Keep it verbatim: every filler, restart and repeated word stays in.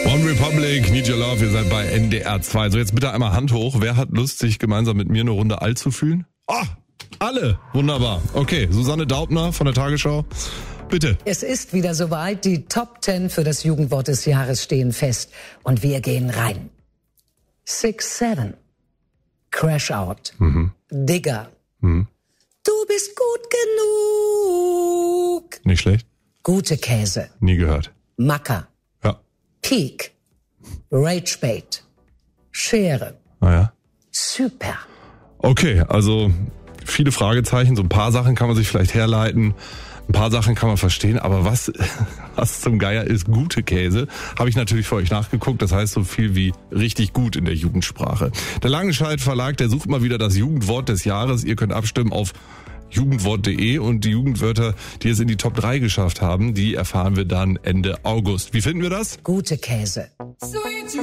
One Republic, Need Your Love, ihr seid bei N D R zwei. So, jetzt bitte einmal Hand hoch. Wer hat Lust, sich gemeinsam mit mir eine Runde alt zu fühlen? Ah, alle. Wunderbar. Okay, Susanne Daubner von der Tagesschau. Bitte. Es ist wieder soweit. Die Top Ten für das Jugendwort des Jahres stehen fest. Und wir gehen rein. Six Seven. Crash Out. Mhm. Digger. Mhm. Du bist gut genug. Nicht schlecht. Gute Käse. Nie gehört. Macker. Ja. Peak. Ragebait. Schere. Ah ja. Super. Okay, also viele Fragezeichen. So ein paar Sachen kann man sich vielleicht herleiten. Ein paar Sachen kann man verstehen, aber was, was zum Geier ist gute Käse, habe ich natürlich für euch nachgeguckt. Das heißt so viel wie richtig gut in der Jugendsprache. Der Langenscheidt Verlag, der sucht mal wieder das Jugendwort des Jahres. Ihr könnt abstimmen auf jugendwort punkt de und die Jugendwörter, die es in die Top drei geschafft haben, die erfahren wir dann Ende August. Wie finden wir das? Gute Käse. Sweet